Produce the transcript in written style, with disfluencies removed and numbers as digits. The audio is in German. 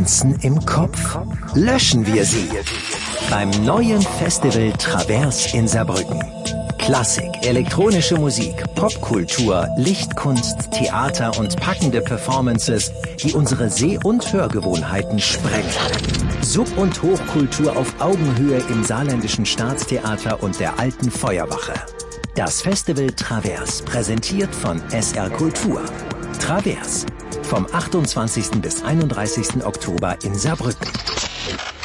Dissonanzen im Kopf? Löschen wir sie beim neuen Festival Travers in Saarbrücken. Klassik, elektronische Musik, Popkultur, Lichtkunst, Theater und packende Performances, die unsere Seh- und Hörgewohnheiten sprengen. Sub- und Hochkultur auf Augenhöhe im Saarländischen Staatstheater und der Alten Feuerwache. Das Festival Travers, präsentiert von SR Kultur. Travers, vom 28. bis 31. Oktober in Saarbrücken.